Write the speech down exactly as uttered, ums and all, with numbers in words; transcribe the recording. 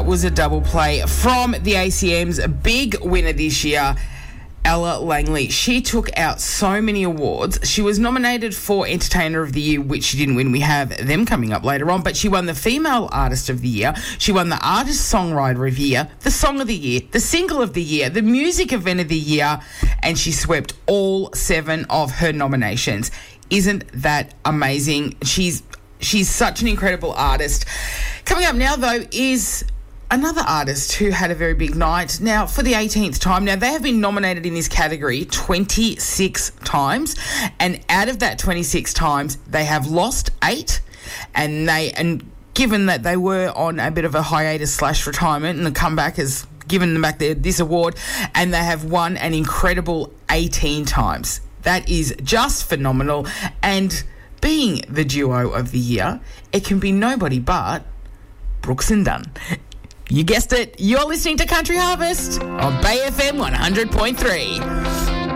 that was a double play from the A C M's big winner this year, Ella Langley. She took out so many awards. She was nominated for Entertainer of the Year, which she didn't win. We have them coming up later on. But she won the Female Artist of the Year. She won the Artist Songwriter of the Year, the Song of the Year, the Single of the Year, the Music Event of the Year, and she swept all seven of her nominations. Isn't that amazing? She's she's such an incredible artist. Coming up now, though, is another artist who had a very big night. Now, for the eighteenth time. Now, they have been nominated in this category twenty-six times, and out of that twenty-six times, they have lost eight, and they and given that they were on a bit of a hiatus slash retirement, and the comeback has given them back their, this award, and they have won an incredible eighteen times. That is just phenomenal, and being the duo of the year, it can be nobody but Brooks and Dunn. You guessed it, you're listening to Country Harvest on Bay F M one hundred point three.